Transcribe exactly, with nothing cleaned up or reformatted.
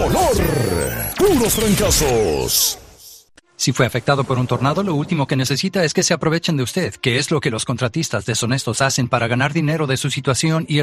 color. Puros fracasos. Si fue afectado por un tornado, lo último que necesita es que se aprovechen de usted, que es lo que los contratistas deshonestos hacen para ganar dinero de su situación y